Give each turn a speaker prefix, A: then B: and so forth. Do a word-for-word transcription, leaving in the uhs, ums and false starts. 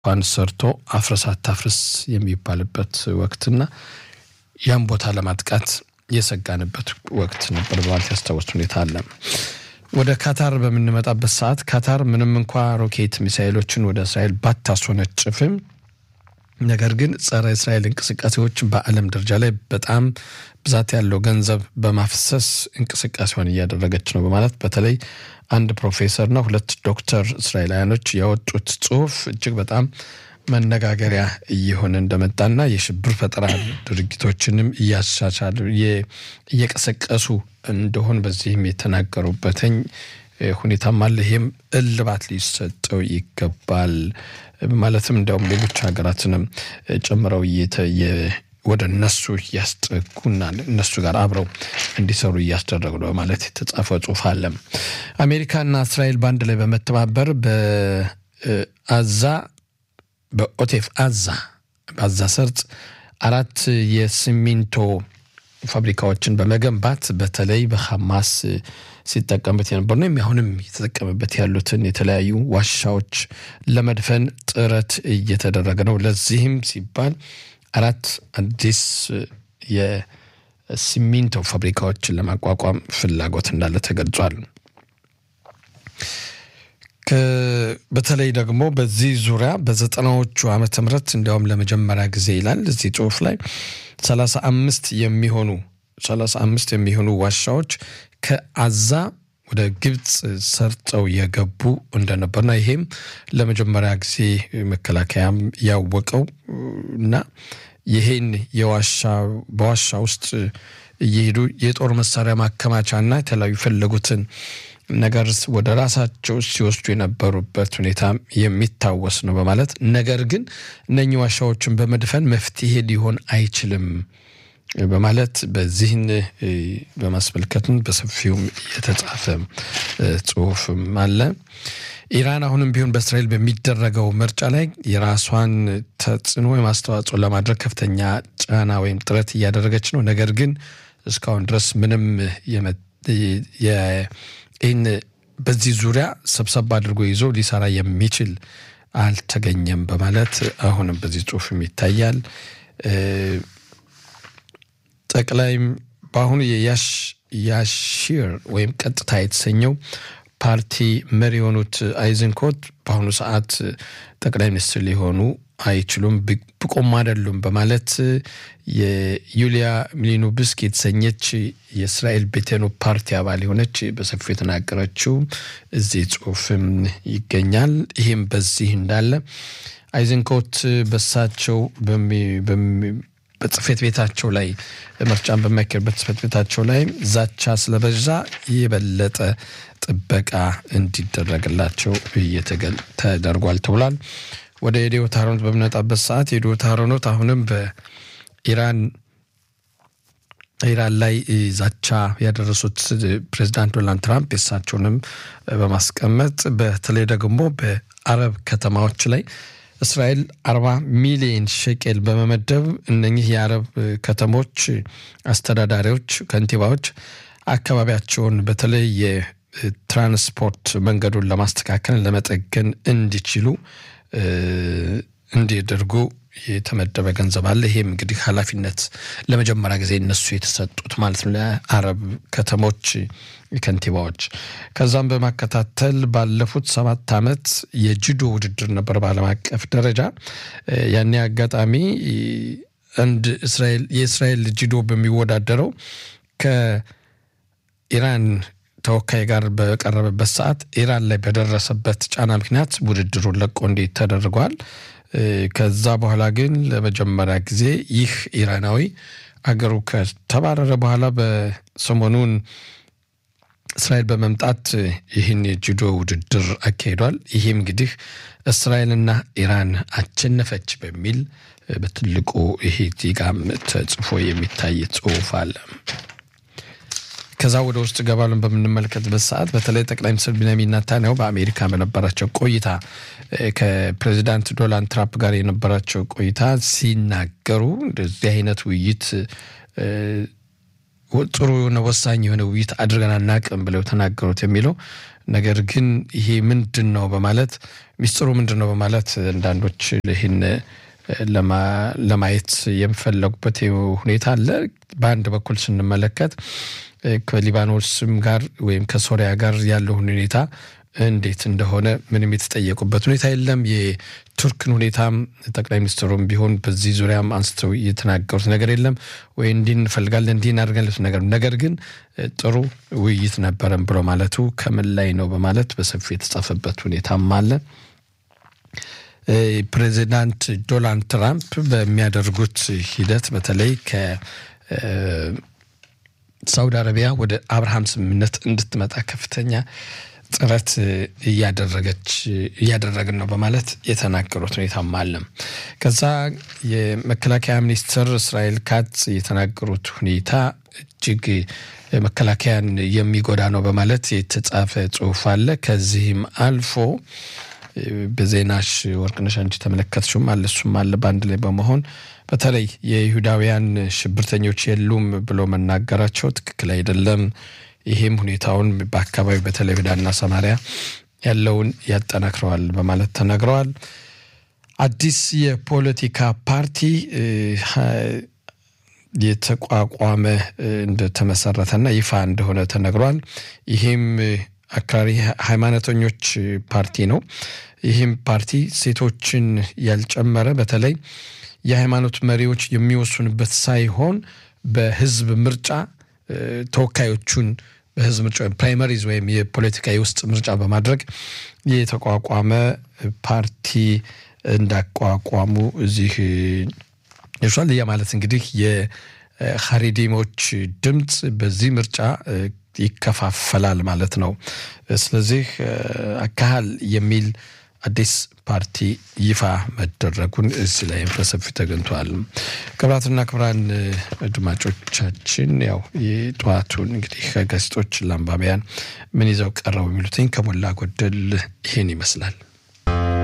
A: እንኳን ሰርቶ አፍረሳት ታፍርስ የሚባልበት ወቅትና ያን ቦታ ለማጥቃት የሰጋንበት ወቅት ነበር ማለት ያስተዋወስ ሁኔታ አለ። ወደ ካታር በመንመጣበት ሰዓት ካታር ምንም እንኳን ሮኬት ሚሳኤሎችን ወደ እስራኤል ባታስወነጭፍም ነገር ግን ጸረ እስራኤል እንቅስቃሴዎች በአለም ደረጃ ላይ በጣም ብዛት ያለው ገንዘብ በማፍሰስ እንቅስቃሴውን እያደረገች ነው በማለት በተለይ አንድ ፕሮፌሰር ነው ሁለት ዶክተር እስራኤላውያኖች ያወጡት ጽሁፍ እጅግ በጣም መነጋገሪያ እየሆነ እንደመጣና የሽብር ፈጠራ ድርጊቶችንም እያሻሻሉ እየቀሰቀሱ እንደሆነ በዚህም የተናገሩበትኝ ሁኔታም አለ። ይሄም እልባት ሊሰጠው ይገባል ማለትም እንደውም ሌሎች ሀገራትንም ጨምረው እየተየ ወደ እነሱ ያስጠጉና እነሱ ጋር አብረው እንዲሰሩ ያስደረጉ ነው ማለት የተጻፈ ጽሁፍ አለ። አሜሪካና እስራኤል ባንድ ላይ በመተባበር በአዛ በኦቴፍ አዛ በአዛ ሰርጥ አራት የሲሚንቶ ፋብሪካዎችን በመገንባት በተለይ በሐማስ ሲጠቀምበት የነበሩ ነው የሚያሁንም የተጠቀመበት ያሉትን የተለያዩ ዋሻዎች ለመድፈን ጥረት እየተደረገ ነው። ለዚህም ሲባል አራት አዲስ የሲሚንቶ ፋብሪካዎችን ለማቋቋም ፍላጎት እንዳለ ተገልጿል። በተለይ ደግሞ በዚህ ዙሪያ በዘጠናዎቹ ዓመተ ምህረት እንዲያውም ለመጀመሪያ ጊዜ ይላል እዚህ ጽሁፍ ላይ ሰላሳ አምስት የሚሆኑ ሰላሳ አምስት የሚሆኑ ዋሻዎች ከአዛ ወደ ግብጽ ሰርጠው የገቡ እንደነበርና ይሄም ለመጀመሪያ ጊዜ መከላከያም ያወቀው እና ይሄን የዋሻ በዋሻ ውስጥ እየሄዱ የጦር መሳሪያ ማከማቻና የተለያዩ ፈለጉትን ነገር ወደ ራሳቸው ሲወስዱ የነበሩበት ሁኔታ የሚታወስ ነው በማለት ነገር ግን እነኚህ ዋሻዎችን በመድፈን መፍትሄ ሊሆን አይችልም በማለት በዚህን በማስመልከቱን በሰፊው የተጻፈ ጽሁፍም አለ። ኢራን አሁንም ቢሆን በእስራኤል በሚደረገው ምርጫ ላይ የራሷን ተጽዕኖ የማስተዋጽኦ ለማድረግ ከፍተኛ ጫና ወይም ጥረት እያደረገች ነው። ነገር ግን እስካሁን ድረስ ምንም የኢን በዚህ ዙሪያ ሰብሰብ አድርጎ ይዞ ሊሰራ የሚችል አልተገኘም በማለት አሁንም በዚህ ጽሁፍም ይታያል። ጠቅላይም በአሁኑ የያሽ ያሺር ወይም ቀጥታ የተሰኘው ፓርቲ መሪ የሆኑት አይዘንኮት በአሁኑ ሰዓት ጠቅላይ ሚኒስትር ሊሆኑ አይችሉም ብቁም አይደሉም በማለት የዩሊያ ሚሊኖቭስኪ የተሰኘች የእስራኤል ቤቴኖ ፓርቲ አባል የሆነች በሰፊው የተናገረችው እዚህ ጽሁፍም ይገኛል። ይሄም በዚህ እንዳለ አይዘንኮት በሳቸው በሚ በጽፈት ቤታቸው ላይ ምርጫን በመከርበት ጽፈት ቤታቸው ላይ ዛቻ ስለበዛ የበለጠ ጥበቃ እንዲደረግላቸው እየተገል ተደርጓል ተብሏል። ወደ ሬዲዮ ታሮንት በመጣበት ሰዓት ሬዲዮ ታሮንት አሁንም በኢራን ኢራን ላይ ዛቻ ያደረሱት ፕሬዝዳንት ዶናልድ ትራምፕ እሳቸውንም በማስቀመጥ በተለይ ደግሞ በአረብ ከተማዎች ላይ እስራኤል አርባ ሚሊዮን ሸቄል በመመደብ እነኚህ የአረብ ከተሞች አስተዳዳሪዎች ከንቲባዎች አካባቢያቸውን በተለይ የትራንስፖርት መንገዱን ለማስተካከል ለመጠገን እንዲችሉ እንዲደርጉ የተመደበ ገንዘብ አለ። ይሄም እንግዲህ ኃላፊነት ለመጀመሪያ ጊዜ እነሱ የተሰጡት ማለት ነው ለአረብ ከተሞች ከንቲባዎች። ከዛም በማከታተል ባለፉት ሰባት አመት የጁዶ ውድድር ነበር በዓለም አቀፍ ደረጃ ያኔ አጋጣሚ እንደ እስራኤል የእስራኤል ጁዶ በሚወዳደረው ከኢራን ተወካይ ጋር በቀረበበት ሰዓት ኢራን ላይ በደረሰበት ጫና ምክንያት ውድድሩን ለቆ እንዲት ተደርጓል። ከዛ በኋላ ግን ለመጀመሪያ ጊዜ ይህ ኢራናዊ አገሩ ከተባረረ በኋላ በሰሞኑን እስራኤል በመምጣት ይህን የጁዶ ውድድር አካሂዷል። ይሄም እንግዲህ እስራኤልና ኢራን አቸነፈች በሚል በትልቁ ይሄ ዲጋም ተጽፎ የሚታይ ጽሁፍ አለ። ከዛ ወደ ውስጥ ገባሉን በመንመልከትበት ሰዓት በተለይ ጠቅላይ ሚኒስትር ቤንያሚን ኔታንያሁ በአሜሪካ በነበራቸው ቆይታ ከፕሬዝዳንት ዶናልድ ትራምፕ ጋር የነበራቸው ቆይታ ሲናገሩ እንደዚህ አይነት ውይይት ጥሩ ነው ወሳኝ የሆነ ውይይት አድርገን አናቀም ብለው ተናገሩት የሚለው ነገር ግን ይሄ ምንድነው በማለት ሚስጥሩ ምንድነው በማለት አንዳንዶች ለህን ለማ ለማየት የሚፈልጉበት ሁኔታ አለ በአንድ በኩል ስንመለከት ከሊባኖስም ጋር ወይም ከሶሪያ ጋር ያለው ሁኔታ እንዴት እንደሆነ ምንም የተጠየቁበት ሁኔታ የለም የቱርክን ሁኔታም ጠቅላይ ሚኒስትሩም ቢሆን በዚህ ዙሪያም አንስተው የተናገሩት ነገር የለም ወይ እንዲን ፈልጋለን እንዲን አድርገንለት ነገር ነገር ግን ጥሩ ውይይት ነበረን ብሎ ማለቱ ከምን ላይ ነው በማለት በሰፊው የተጻፈበት ሁኔታም አለ ፕሬዚዳንት ዶናልድ ትራምፕ በሚያደርጉት ሂደት በተለይ ከ ሳውዲ አረቢያ ወደ አብርሃም ስምምነት እንድትመጣ ከፍተኛ ጥረት ያደረገች ያደረግን ነው በማለት የተናገሩት ሁኔታም አለ ከዛ የመከላከያ ሚኒስትር እስራኤል ካትዝ የተናገሩት ሁኔታ እጅግ መከላከያን የሚጎዳ ነው በማለት የተጻፈ ጽሁፍ አለ ከዚህም አልፎ በዜናሽ ወርቅነሽ አንቺ ተመለከትሽም አለ እሱም አለ ባንድ ላይ በመሆን በተለይ የይሁዳውያን ሽብርተኞች የሉም ብሎ መናገራቸው ትክክል አይደለም ይሄም ሁኔታውን በአካባቢው በተለይ በዳና ሰማሪያ ያለውን ያጠናክረዋል በማለት ተናግረዋል አዲስ የፖለቲካ ፓርቲ የተቋቋመ እንደተመሰረተና ይፋ እንደሆነ ተነግሯል ይሄም አክራሪ ሃይማኖተኞች ፓርቲ ነው ይሄም ፓርቲ ሴቶችን ያልጨመረ በተለይ የሃይማኖት መሪዎች የሚወስኑበት ሳይሆን በህዝብ ምርጫ ተወካዮቹን በህዝብ ምርጫ ፕራይመሪዝ ወይም የፖለቲካ ውስጥ ምርጫ በማድረግ የተቋቋመ ፓርቲ እንዳቋቋሙ እዚህ ይሻል ያ ማለት እንግዲህ የኻሪዲሞች ድምጽ በዚህ ምርጫ ይከፋፈላል ማለት ነው ስለዚህ አካል የሚል አዲስ ፓርቲ ይፋ መደረጉን እዚህ ላይ በሰፊው ተገኝቷል ክብራትና ክብራን አድማጮቻችን ያው የጧቱን እንግዲህ ከጋዜጦች ለአንባቢያን ምን ይዘው ቀረው የሚሉትን ከሞላ ጎደል ይሄን ይመስላል